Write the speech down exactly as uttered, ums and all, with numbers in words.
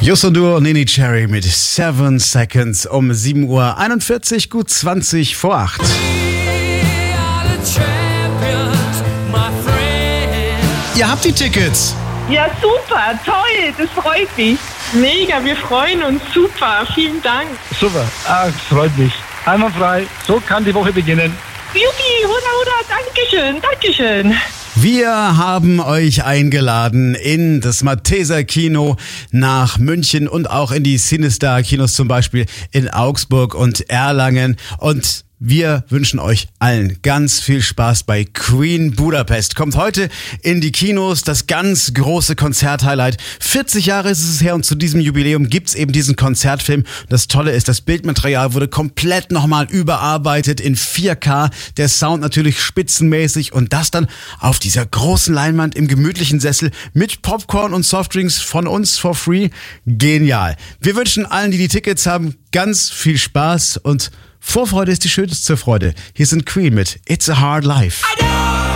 Justin Duo und Nini Cherry mit Seven Seconds um sieben Uhr einundvierzig, gut zwanzig vor acht. Ihr habt die Tickets. Ja, super, toll, das freut mich. Mega, wir freuen uns, super, vielen Dank. Super, ah, es freut mich. Einwandfrei, so kann die Woche beginnen. Juppie, hurra, hurra, dankeschön, dankeschön. Wir haben euch eingeladen in das Malteser Kino nach München und auch in die Cinestar Kinos, zum Beispiel in Augsburg und Erlangen. Und wir wünschen euch allen ganz viel Spaß bei Queen Budapest. Kommt heute in die Kinos, das ganz große Konzerthighlight. vierzig Jahre ist es her und zu diesem Jubiläum gibt's eben diesen Konzertfilm. Das Tolle ist, das Bildmaterial wurde komplett nochmal überarbeitet in vier K. Der Sound natürlich spitzenmäßig und das dann auf dieser großen Leinwand im gemütlichen Sessel mit Popcorn und Softdrinks von uns for free. Genial. Wir wünschen allen, die die Tickets haben, ganz viel Spaß und Vorfreude ist die schönste Freude. Hier sind Queen mit It's a Hard Life.